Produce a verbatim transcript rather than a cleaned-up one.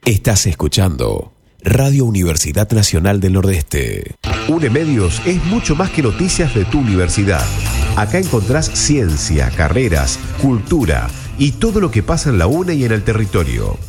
Estás escuchando Radio Universidad Nacional del Nordeste. UNEMedios es mucho más que noticias de tu universidad. Acá encontrás ciencia, carreras, cultura y todo lo que pasa en la UNE y en el territorio.